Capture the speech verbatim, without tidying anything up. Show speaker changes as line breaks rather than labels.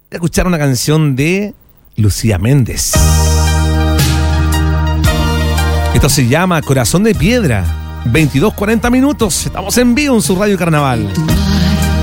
escuchar una canción de Lucía Méndez. Esto se llama Corazón de Piedra. veintidós cuarenta minutos. Estamos en vivo en su Radio Carnaval.